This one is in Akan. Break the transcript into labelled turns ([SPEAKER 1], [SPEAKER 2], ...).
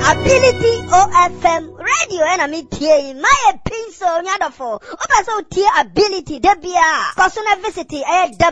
[SPEAKER 1] Ability OFM radio and me tie my pencil nyadofo. Opa so tie ability debia. Kosona visit